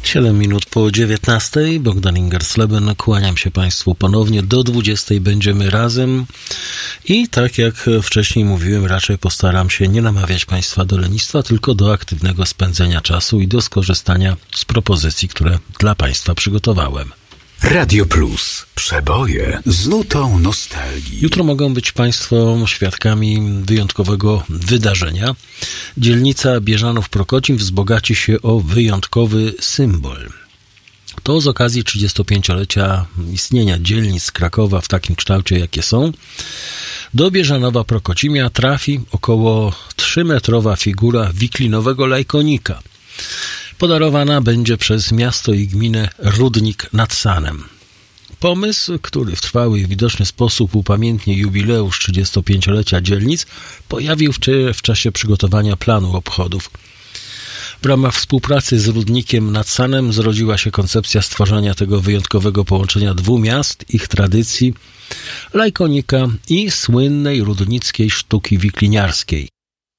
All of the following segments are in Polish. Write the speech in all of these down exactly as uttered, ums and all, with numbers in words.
siedem minut po dziewiętnastej. Bogdan Ingersleben, kłaniam się Państwu ponownie. Do dwudziestej będziemy razem i tak jak wcześniej mówiłem, raczej postaram się nie namawiać Państwa do lenistwa, tylko do aktywnego spędzenia czasu i do skorzystania z propozycji, które dla Państwa przygotowałem. Radio Plus. Przeboje z nutą nostalgii. Jutro mogą być Państwo świadkami wyjątkowego wydarzenia. Dzielnica Bieżanów-Prokocim wzbogaci się o wyjątkowy symbol. To z okazji trzydziestopięciolecia istnienia dzielnic Krakowa w takim kształcie, jakie są. Do Bieżanowa-Prokocimia trafi około trzymetrowa figura wiklinowego lajkonika. Podarowana będzie przez miasto i gminę Rudnik nad Sanem. Pomysł, który w trwały i widoczny sposób upamiętni jubileusz trzydziestopięciolecia dzielnic, pojawił w, w czasie przygotowania planu obchodów. W ramach współpracy z Rudnikiem nad Sanem zrodziła się koncepcja stworzenia tego wyjątkowego połączenia dwóch miast, ich tradycji, lajkonika i słynnej rudnickiej sztuki wikliniarskiej.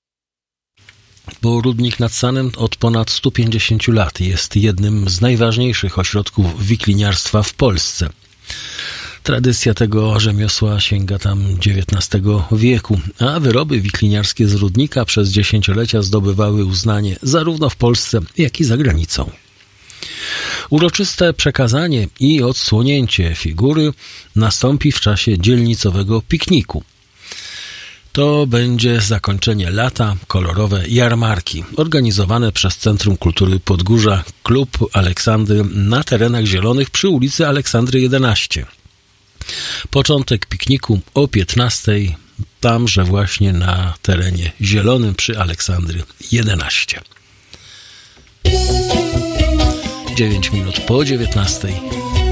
Bo Rudnik nad Sanem od ponad stu pięćdziesięciu lat jest jednym z najważniejszych ośrodków wikliniarstwa w Polsce. Tradycja tego rzemiosła sięga tam dziewiętnastego wieku, a wyroby wikliniarskie z Rudnika przez dziesięciolecia zdobywały uznanie zarówno w Polsce, jak i za granicą. Uroczyste przekazanie i odsłonięcie figury nastąpi w czasie dzielnicowego pikniku. To będzie zakończenie lata, kolorowe jarmarki, organizowane przez Centrum Kultury Podgórza Klub Aleksandry na terenach zielonych przy ulicy Aleksandry jedenaście. Początek pikniku o piętnastej, tamże właśnie na terenie zielonym przy Aleksandry jedenaście. dziewięć minut po dziewiętnastej.